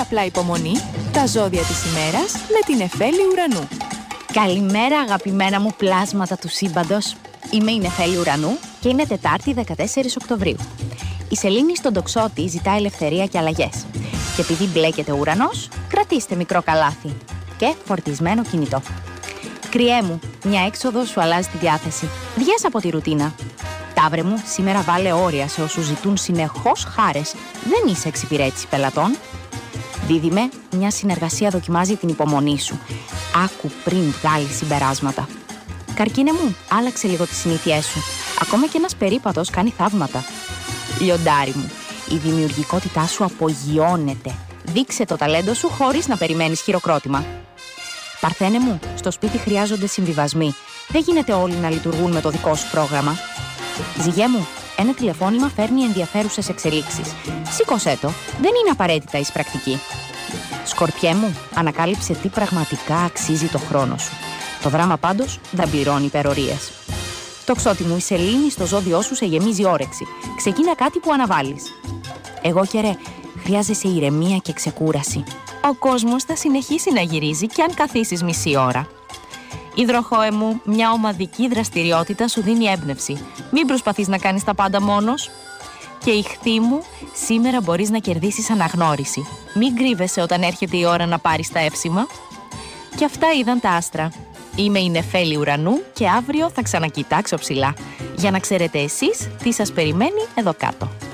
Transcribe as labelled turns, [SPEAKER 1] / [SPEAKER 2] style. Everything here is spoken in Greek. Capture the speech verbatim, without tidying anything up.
[SPEAKER 1] απλά υπομονή, τα ζώδια της ημέρας με την Νεφέλη Ουρανού.
[SPEAKER 2] Καλημέρα αγαπημένα μου πλάσματα του σύμπαντος. Είμαι η Νεφέλη Ουρανού και είναι Τετάρτη δεκατέσσερις Οκτωβρίου. Η σελήνη στον τοξότη ζητά ελευθερία και αλλαγές. Και επειδή μπλέκεται ο ουρανός, κρατήστε μικρό καλάθι και φορτισμένο κινητό. Κριέ μου, μια έξοδο σου αλλάζει τη διάθεση. Βγες από τη ρουτίνα. Ταύρε μου, σήμερα βάλε όρια σε όσους ζητούν συνεχώς χάρες. Δεν είσαι εξυπηρέτηση πελατών. Δίδυμε, μια συνεργασία δοκιμάζει την υπομονή σου. Άκου πριν βγάλεις συμπεράσματα. Καρκίνε μου, άλλαξε λίγο τις συνήθειές σου. Ακόμα και ένας περίπατος κάνει θαύματα. Λιοντάρι μου, η δημιουργικότητά σου απογειώνεται. Δείξε το ταλέντο σου χωρίς να περιμένεις χειροκρότημα. Παρθένε μου, στο σπίτι χρειάζονται συμβιβασμοί. Δεν γίνεται όλοι να λειτουργούν με το δικό σου πρόγραμμα. Ζυγέ μου, ένα τηλεφώνημα φέρνει ενδιαφέρουσες εξελίξεις. Σήκωσέ το, δεν είναι απαραίτητα εισπρακτική. Σκορπιέ μου, ανακάλυψε τι πραγματικά αξίζει το χρόνο σου. Το δράμα πάντως δεν πληρώνει υπερορίες. Τοξότη μου, η σελήνη στο ζώδιό σου σε γεμίζει όρεξη. Ξεκίνα κάτι που αναβάλεις. Εγώ και ρε, χρειάζεσαι ηρεμία και ξεκούραση. Ο κόσμος θα συνεχίσει να γυρίζει και αν καθίσεις μισή ώρα. Υδροχόε μου, μια ομαδική δραστηριότητα σου δίνει έμπνευση. Μην προσπαθείς να κάνεις τα πάντα μόνος. Και Ιχθύ μου, σήμερα μπορείς να κερδίσεις αναγνώριση. Μην κρύβεσαι όταν έρχεται η ώρα να πάρεις τα εύσημα. Και αυτά είδαν τα άστρα. Είμαι η Νεφέλη Ουρανού και αύριο θα ξανακοιτάξω ψηλά. Για να ξέρετε εσείς τι σας περιμένει εδώ κάτω.